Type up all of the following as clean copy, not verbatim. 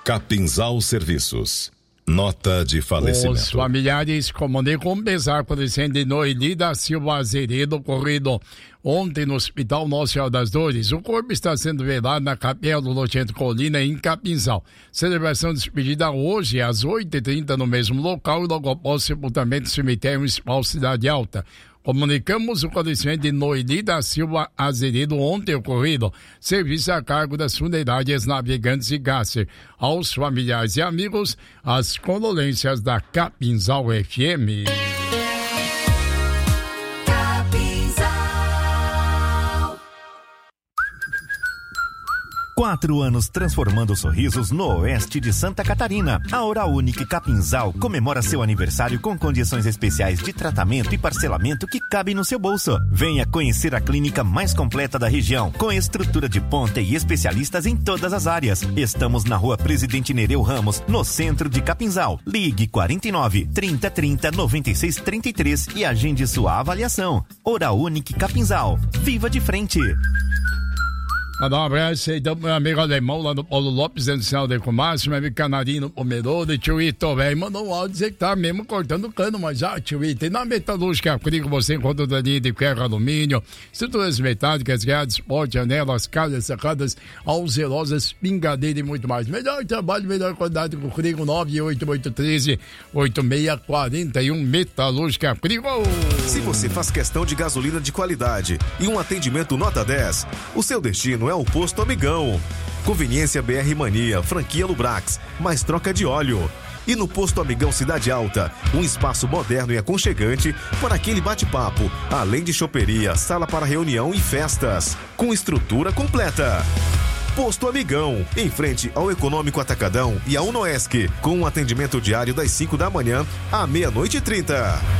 Capinzal Serviços. Nota de falecimento. Os familiares comunicam com pesar com o incêndio de Noeli da Silva Azeredo, ocorrido ontem no Hospital Nossa Senhora das Dores. O corpo está sendo velado na capela do Loteamento Colina, em Capinzal. Celebração de despedida hoje, às 8h30, no mesmo local, e logo após o sepultamento do cemitério municipal Cidade Alta. Comunicamos o falecimento de Noeli da Silva Azeredo ontem ocorrido. Serviço a cargo das funerárias Navegantes e Gasser. Aos familiares e amigos, as condolências da Capinzal FM. 4 anos transformando sorrisos no oeste de Santa Catarina. A Oral Unique Capinzal comemora seu aniversário com condições especiais de tratamento e parcelamento que cabem no seu bolso. Venha conhecer a clínica mais completa da região, com estrutura de ponta e especialistas em todas as áreas. Estamos na Rua Presidente Nereu Ramos, no centro de Capinzal. Ligue 49 30 30 96 33 e agende sua avaliação. Oral Unique Capinzal. Viva de frente! Mandar um abraço aí, então, meu amigo alemão lá no Paulo Lopes, dentro do sinal de Comércio, meu amigo Canarinho no Pomerode, tio Ito, velho, mandou um áudio dizer que tá mesmo cortando o cano, mas tio Ito, e na metalúrgica, comigo você encontra da linha de ferro, alumínio, estruturas metálicas, grades, porte, janelas, calhas, sacadas, alzerosas, pingadeira e muito mais. Melhor trabalho, melhor qualidade com o Frigo 98813-8641, metalúrgica, Frigo. Se você faz questão de gasolina de qualidade e um atendimento nota 10, o seu destino é o Posto Amigão. Conveniência BR Mania, franquia Lubrax, mais troca de óleo. E no Posto Amigão Cidade Alta, um espaço moderno e aconchegante para aquele bate-papo, além de choperia, sala para reunião e festas, com estrutura completa. Posto Amigão, em frente ao Econômico Atacadão e ao Unoesc, com um atendimento diário das 5 da manhã à 00:30.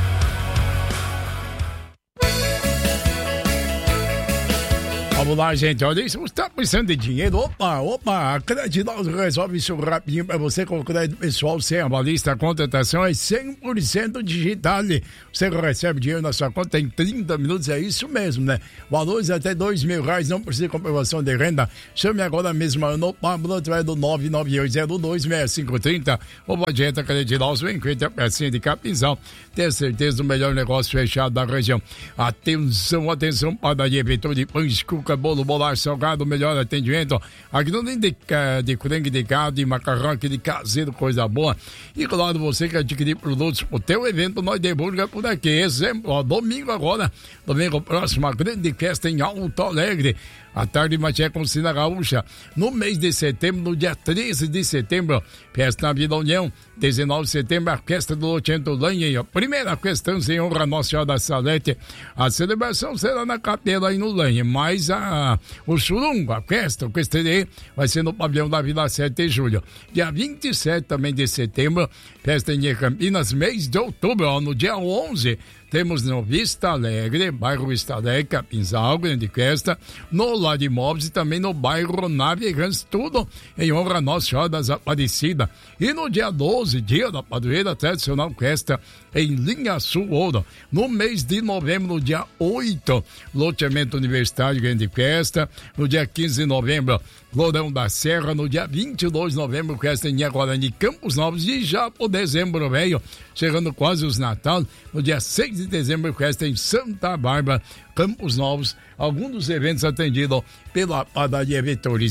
Vamos lá, gente. Olha, se você está precisando de dinheiro, a Credital resolve isso rapidinho para você com o crédito pessoal sem avalista. A contratação é 100% digital. Você recebe dinheiro na sua conta em 30 minutos, é isso mesmo, né? Valores até R$2.000, não precisa de comprovação de renda. Chame agora mesmo no Pablo através do 998026530 ou pode entrar Credital, em frente à pracinha de Capinzal. Tenha certeza do melhor negócio fechado da região. Atenção, padaria Vitor de Pães, Cuca, bolo, bolacha, salgado, melhor atendimento. Aqui não tem de frango de gado, de macarrão, aquele caseiro, coisa boa. E claro, você que adquirir produtos pro teu evento, nós divulga por aqui. Exemplo, domingo próximo, a grande festa em Alto Alegre. À tarde, Matia com Cina Gaúcha. No mês de setembro, no dia 13 de setembro, festa na Vila União. 19 de setembro, a festa do Loteamento Lanha. A primeira questão em honra a Nossa Senhora da Salete. A celebração será na capela aí no Lanha, mas o churungo, a festa, o questerê, vai ser no pavilhão da Vila 7 de julho. Dia 27 também de setembro, festa em Campinas, mês de outubro, no dia 11, temos no Vista Alegre, bairro Vista Alegre, Capinzal, grande festa, no Lar de Imóveis e também no bairro Navegantes, tudo em honra a Nossa Senhora das Aparecidas. E no dia 12, dia da padroeira, tradicional festa em Linha Sul Ouro. No mês de novembro, no dia 8, loteamento universitário, grande festa. No dia 15 de novembro, Florão da Serra. No dia 22 de novembro, festa em Guarani, Campos Novos. E já por dezembro, velho, chegando quase os Natal. No dia 6 de dezembro, festa em Santa Bárbara, Campos Novos. Alguns dos eventos atendidos pela padaria Vetores.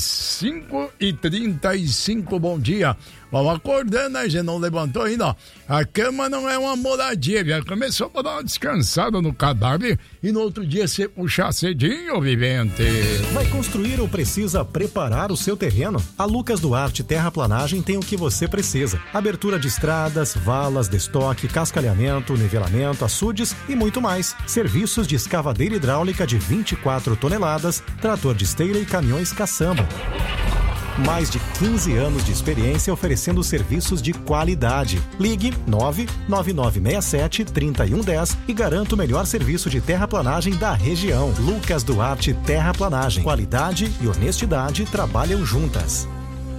5h35, bom dia. Vamos acordando, né? Já não levantou ainda, ó. A cama não é uma moradia, já começou para dar uma descansada no cadáver e no outro dia você puxar cedinho, vivente. Vai construir ou precisa preparar o seu terreno? A Lucas Duarte Terraplanagem tem o que você precisa. Abertura de estradas, valas, destoque, cascalhamento, nivelamento, açudes e muito mais. Serviços de escavadeira hidráulica de 24 toneladas, trator de esteira e caminhões caçamba. Mais de 15 anos de experiência oferecendo serviços de qualidade. Ligue 99967-3110 e garanta o melhor serviço de terraplanagem da região. Lucas Duarte Terraplanagem. Qualidade e honestidade trabalham juntas.